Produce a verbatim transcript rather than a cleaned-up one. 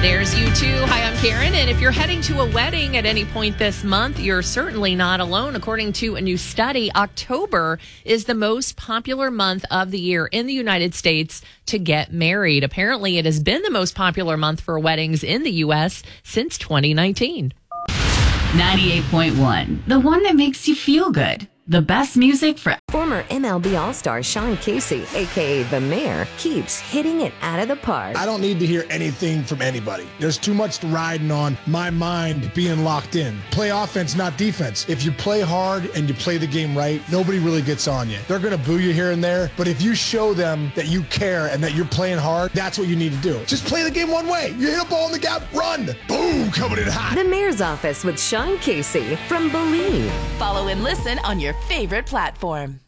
There's you too. Hi, I'm Karen. And if you're heading to a wedding at any point this month, you're certainly not alone. According to a new study, October is the most popular month of the year in the United States to get married. Apparently, it has been the most popular month for weddings in the U S since twenty nineteen. ninety-eight point one, the one that makes you feel good. The best music for former M L B All-Star Sean Casey, a k a. The Mayor, keeps hitting it out of the park. I don't need to hear anything from anybody. There's too much riding on my mind being locked in. Play offense, not defense. If you play hard and you play the game right, nobody really gets on you. They're going to boo you here and there, but if you show them that you care and that you're playing hard, that's what you need to do. Just play the game one way. You hit a ball in the gap, run. Boom, coming in hot. The Mayor's Office with Sean Casey from Believe. Follow and listen on your favorite platform.